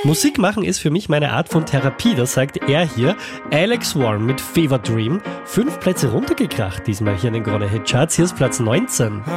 Musik machen ist für mich meine Art von Therapie, das sagt er hier. Alex Warren mit Fever Dream. 5 Plätze runtergekracht diesmal hier in den Krone Hit Charts. Hier ist Platz 19.